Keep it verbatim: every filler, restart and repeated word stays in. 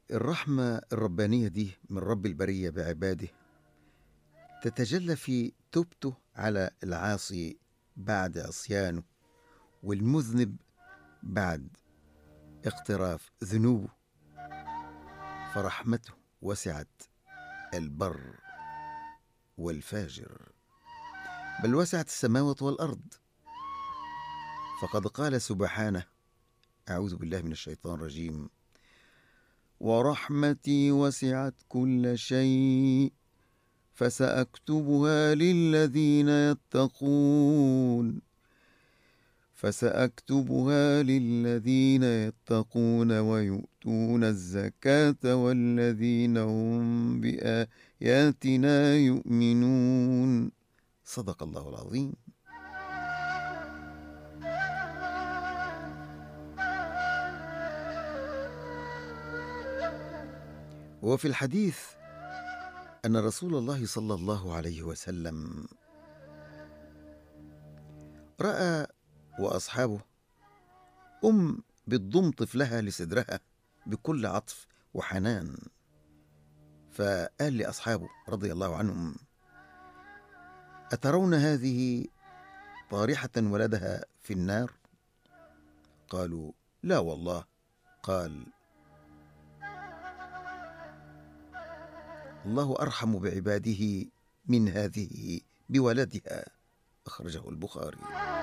الرحمة الربانية دي من رب البرية بعباده تتجلى في توبته على العاصي بعد عصيانه، والمذنب بعد اقتراف ذنوبه. فرحمته وسعت البر والفاجر، بل وسعت السماوات والأرض. فقد قال سبحانه: أعوذ بالله من الشيطان الرجيم: ورحمتي وسعت كل شيء فسأكتبها للذين يتقون فسأكتبها للذين يتقون ويؤتون الزكاة والذين هم بآياتنا يؤمنون. صدق الله العظيم. وفي الحديث أن رسول الله صلى الله عليه وسلم رأى وأصحابه أم بتضم طفلها لصدرها بكل عطف وحنان، فقال لأصحابه رضي الله عنهم: أترون هذه طارحة ولدها في النار؟ قالوا: لا والله. قال: الله أرحم بعباده من هذه بولدها. أخرجه البخاري.